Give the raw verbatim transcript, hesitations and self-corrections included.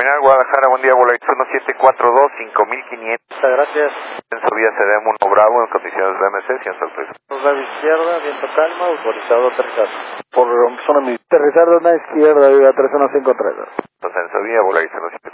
Terminal Guadalajara, buen día, Volaris uno siete cuatro dos, cinco mil quinientos. Muchas gracias. En su vía C D M uno Bravo, en condiciones de M C, señor sorpresa. Zona izquierda, viento calma, autorizado aterrizar. Por zona mi... Aterrizar de una izquierda, viva tres uno cinco tres. Entonces, en su vía, Volaris uno siete